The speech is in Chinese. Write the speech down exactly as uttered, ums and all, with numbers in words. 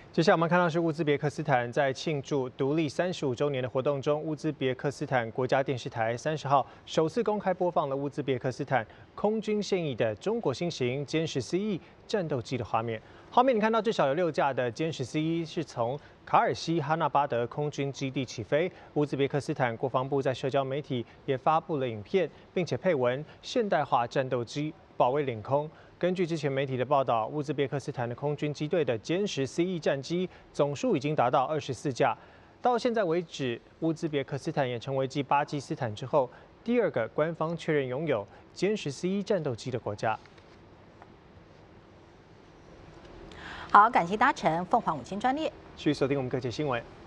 接下来我们看到是乌兹别克斯坦在庆祝独立三十五周年的活动中，乌兹别克斯坦国家电视台三十号首次公开播放了乌兹别克斯坦空军现役的中国新型歼十 C 一战斗机的画面。画面你看到至少有六架的歼十 C 一是从卡尔西哈纳巴德空军基地起飞。乌兹别克斯坦国防部在社交媒体也发布了影片，并且配文“现代化战斗机保卫领空”。根据之前媒体的报道，乌兹别克斯坦的空军机队的歼十 C 一战机总数已经达到二十四架。到现在为止，乌兹别克斯坦也成为继巴基斯坦之后第二个官方确认拥有歼十 C 一战斗机的国家。 好，感谢搭乘凤凰午间专列， 继续锁定我们各界新闻。